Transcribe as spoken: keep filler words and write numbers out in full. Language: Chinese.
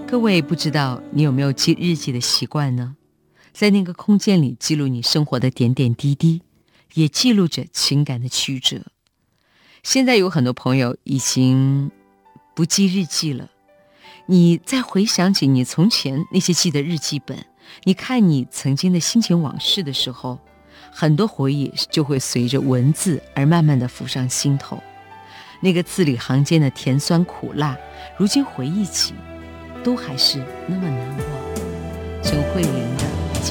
各位不知道你有没有记日记的习惯呢？在那个空间里记录你生活的点点滴滴，也记录着情感的曲折。现在有很多朋友已经不记日记了，你再回想起你从前那些记的日记本，你看你曾经的心情往事的时候，很多回忆就会随着文字而慢慢地浮上心头。那个字里行间的甜酸苦辣，如今回忆起都还是那么难忘。陈慧琳的